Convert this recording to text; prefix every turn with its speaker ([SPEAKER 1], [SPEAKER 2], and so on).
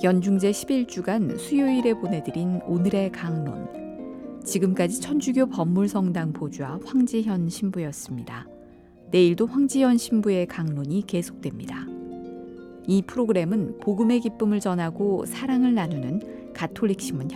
[SPEAKER 1] 연중제 11주간 수요일에 보내드린 오늘의 강론. 지금까지 천주교 법물성당 보주와 황지현 신부였습니다. 내일도 황지현 신부의 강론이 계속됩니다. 이 프로그램은 복음의 기쁨을 전하고 사랑을 나누는 가톨릭 신문